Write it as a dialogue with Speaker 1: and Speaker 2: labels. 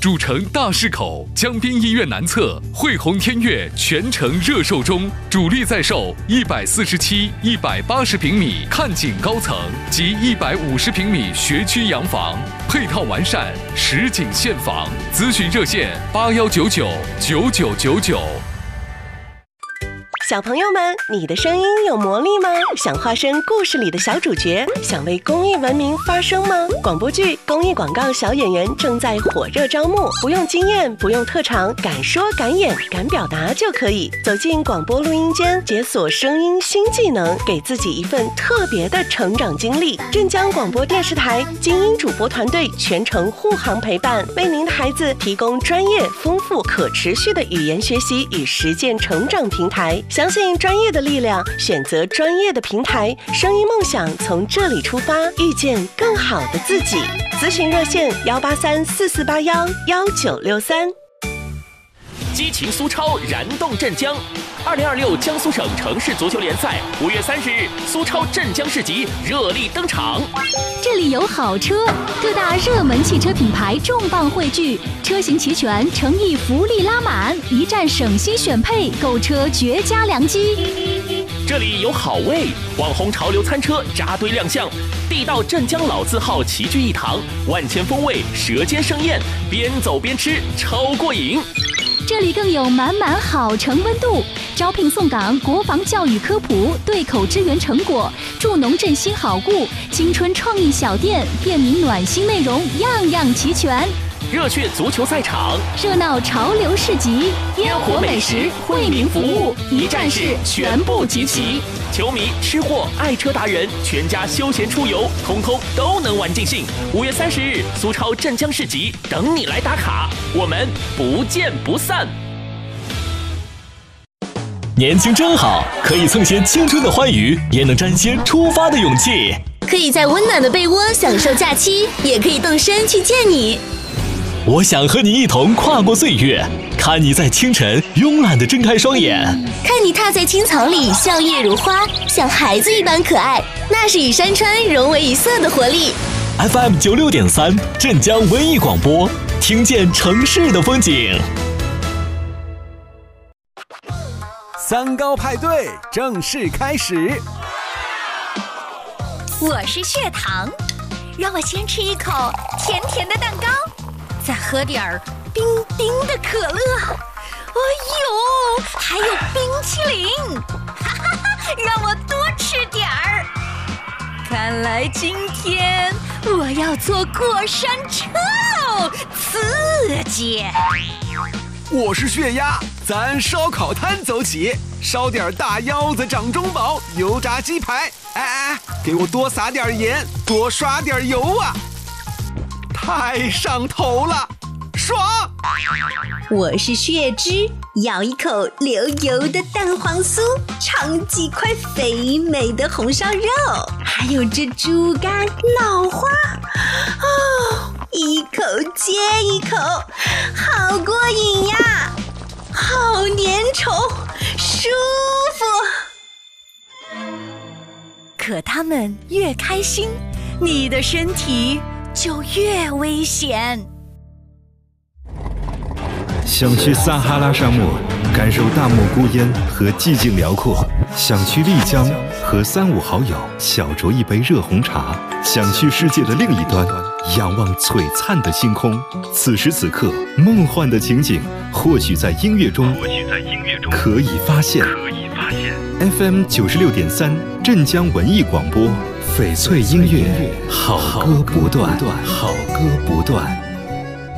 Speaker 1: 主城大市口、江滨医院南侧汇宏天悦全城热售中，主力在售147、180平米看景高层及150平米学区洋房，配套完善，实景现房。咨询热线81999999。
Speaker 2: 小朋友们，你的声音有魔力吗？想化身故事里的小主角，想为公益文明发声吗？广播剧、公益广告小演员正在火热招募，不用经验，不用特长，敢说敢演敢表达就可以。走进广播录音间，解锁声音新技能，给自己一份特别的成长经历。镇江广播电视台精英主播团队全程护航陪伴，为您的孩子提供专业、丰富、可持续的语言学习与实践成长平台。相信专业的力量，选择专业的平台，声音梦想从这里出发，遇见更好的自己。咨询热线18344811963。
Speaker 3: 激情苏超，燃动镇江。2026江苏省城市足球联赛5月30日，苏超镇江市集热力登场。
Speaker 4: 这里有好车，各大热门汽车品牌重磅汇聚，车型齐全，诚意福利拉满，一站省心选配，购车绝佳良机。
Speaker 3: 这里有好味，网红潮流餐车扎堆亮相，地道镇江老字号齐聚一堂，万千风味，舌尖生艳，边走边吃超过瘾。
Speaker 4: 这里更有满满好城温度，招聘送岗，国防教育科普，对口支援成果，助农振兴好故，青春创意小店，便民暖心内容，样样齐全。
Speaker 3: 热血足球赛场，
Speaker 4: 热闹潮流市集，烟火美食，惠民服务，一站式全部集齐。
Speaker 3: 球迷、吃货、爱车达人，全家休闲出游，通通都能玩尽兴。5月30日，苏超镇江市集等你来打卡，我们不见不散。
Speaker 5: 年轻真好，可以蹭些青春的欢愉，也能沾些出发的勇气。
Speaker 6: 可以在温暖的被窝享受假期，也可以动身去见你。
Speaker 5: 我想和你一同跨过岁月，看你在清晨慵懒地睁开双眼，
Speaker 6: 看你踏在青草里笑靥如花，像孩子一般可爱，那是与山川融为一色的活力。
Speaker 5: FM 96.3镇江文艺广播，听见城市的风景。
Speaker 7: 三高派对正式开始。
Speaker 8: 我是血糖，让我先吃一口甜甜的蛋糕，再喝点儿冰冰的可乐。哎呦，还有冰淇淋，哈哈哈，让我多吃点儿。看来今天我要坐过山车哦，刺激。
Speaker 7: 我是血压，咱烧烤摊走起，烧点大腰子、掌中宝、油炸鸡排。哎，给我多撒点盐，多刷点油啊！太上头了，爽！
Speaker 9: 我是血脂，咬一口流油的蛋黄酥，尝几块肥美的红烧肉，还有这猪肝、脑花，哦，一口接一口，好过瘾呀，好粘稠，舒服。
Speaker 8: 可他们越开心，你的身体就越危险。
Speaker 10: 想去撒哈拉沙漠，感受大漠孤烟和寂静辽阔；想去丽江，和3、5好友小酌一杯热红茶；想去世界的另一端，仰望璀璨的星空。此时此刻，梦幻的情景或许在音乐中可以发现。FM 96.3镇江文艺广播，翡翠音乐，好歌不断，好歌不断。